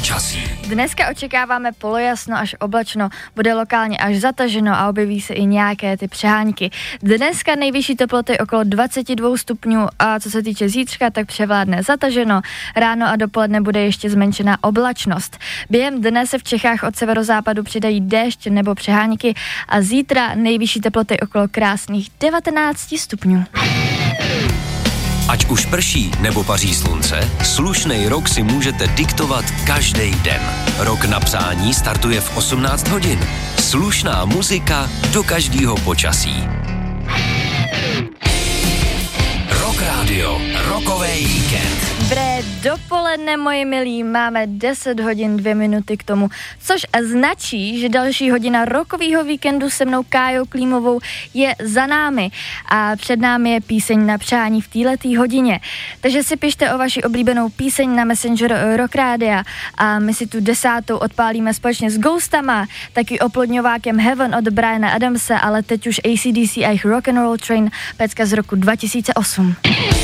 počasí. Dneska očekáváme polojasno až oblačno, bude lokálně až zataženo a objeví se i nějaké ty přehánky. Dneska nejvyšší teploty okolo 22 stupňů a co se týče zítřka, tak převládne zataženo. Ráno a dopoledne bude ještě zmenšená oblačnost. Během dne se v Čechách od severozápadu přidají déšť nebo přehánky a zítra nejvyšší teploty okolo krásných 19 stupňů. Ať už prší nebo paří slunce, slušnej rok si můžete diktovat každý den. Rok na přání startuje v 18 hodin. Slušná muzika do každého počasí. Rock Radio, rokovej víkend. Dobré dopoledne, moji milí, máme 10 hodin 2 minuty k tomu, což značí, že další hodina rokového víkendu se mnou Kájou Klímovou je za námi a před námi je píseň na přání v této hodině. Takže si pište o vaši oblíbenou píseň na Messenger Rock Rádia a my si tu 10. odpálíme společně s Ghostama, taky oplodňovákem Heaven od Briana Adamse, ale teď už AC/DC a jejich Rock and Roll Train, pecka z roku 2008.